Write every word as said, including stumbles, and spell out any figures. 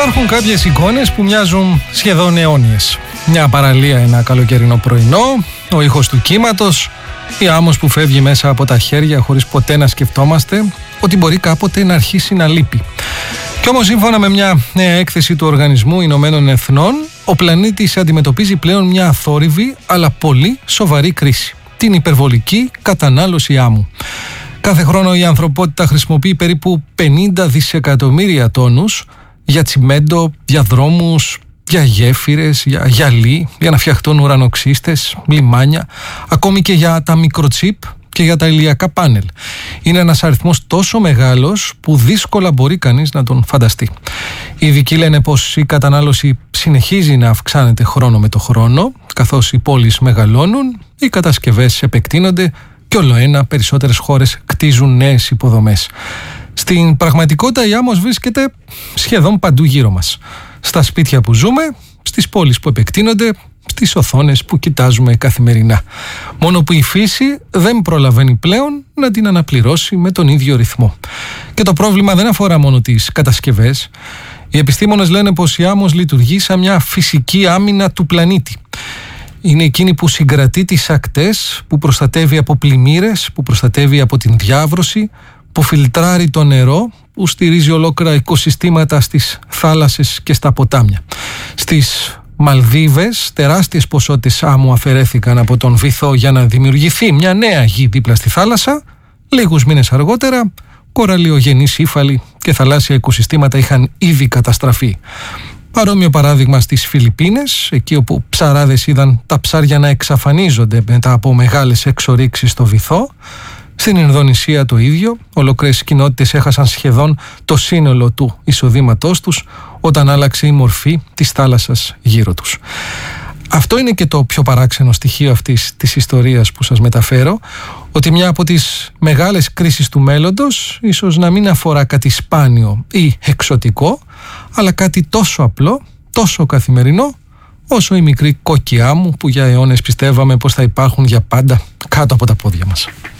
Υπάρχουν κάποιες εικόνες που μοιάζουν σχεδόν αιώνιες. Μια παραλία ένα καλοκαιρινό πρωινό, ο ήχος του κύματος, η άμμος που φεύγει μέσα από τα χέρια χωρίς ποτέ να σκεφτόμαστε ότι μπορεί κάποτε να αρχίσει να λείπει. Κι όμως, σύμφωνα με μια νέα έκθεση του Οργανισμού Ηνωμένων Εθνών, ο πλανήτης αντιμετωπίζει πλέον μια αθόρυβη αλλά πολύ σοβαρή κρίση: την υπερβολική κατανάλωση άμμου. Κάθε χρόνο η ανθρωπότητα χρησιμοποιεί περίπου πενήντα δισεκατομμύρια τόνους για τσιμέντο, για δρόμους, για γέφυρες, για γυαλί, για να φτιαχτούν ουρανοξύστες, λιμάνια, ακόμη και για τα μικροτσίπ και για τα ηλιακά πάνελ. Είναι ένας αριθμός τόσο μεγάλος που δύσκολα μπορεί κανείς να τον φανταστεί. Οι ειδικοί λένε πως η κατανάλωση συνεχίζει να αυξάνεται χρόνο με το χρόνο, καθώς οι πόλεις μεγαλώνουν, οι κατασκευές επεκτείνονται και όλο ένα περισσότερες χώρες κτίζουν νέες υποδομές. Στην πραγματικότητα η άμμος βρίσκεται σχεδόν παντού γύρω μας. Στα σπίτια που ζούμε, στις πόλεις που επεκτείνονται, στις οθόνες που κοιτάζουμε καθημερινά. Μόνο που η φύση δεν προλαβαίνει πλέον να την αναπληρώσει με τον ίδιο ρυθμό. Και το πρόβλημα δεν αφορά μόνο τις κατασκευές. Οι επιστήμονες λένε πως η άμμος λειτουργεί σαν μια φυσική άμυνα του πλανήτη. Είναι εκείνη που συγκρατεί τις ακτές, που προστατεύει από πλημμύρες, που προστατεύει από την διάβρωση, που φιλτράρει το νερό, που στηρίζει ολόκληρα οικοσυστήματα στις θάλασσες και στα ποτάμια. Στις Μαλδίβες τεράστιες ποσότητες άμμου αφαιρέθηκαν από τον βυθό για να δημιουργηθεί μια νέα γη δίπλα στη θάλασσα. Λίγους μήνες αργότερα, κοραλιογενείς ύφαλοι και θαλάσσια οικοσυστήματα είχαν ήδη καταστραφεί. Παρόμοιο παράδειγμα στις Φιλιππίνες, εκεί όπου ψαράδες είδαν τα ψάρια να εξαφανίζονται μετά από μεγάλες εξορίξεις στο βυθό. Στην Ινδονησία το ίδιο, ολόκληρες κοινότητες έχασαν σχεδόν το σύνολο του εισοδήματός τους όταν άλλαξε η μορφή της θάλασσας γύρω τους. Αυτό είναι και το πιο παράξενο στοιχείο αυτής της ιστορίας που σας μεταφέρω, ότι μια από τις μεγάλες κρίσεις του μέλλοντος ίσως να μην αφορά κάτι σπάνιο ή εξωτικό, αλλά κάτι τόσο απλό, τόσο καθημερινό, όσο η μικρή κόκκι άμμου που για αιώνες πιστεύαμε πως θα υπάρχουν για πάντα κάτω από τα πόδια μας.